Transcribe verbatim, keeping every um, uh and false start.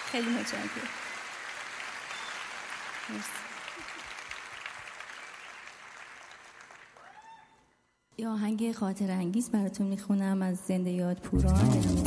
خیلی متشکرم. یه آهنگ خاطر انگیز براتون میخونم از زنده یاد پوران.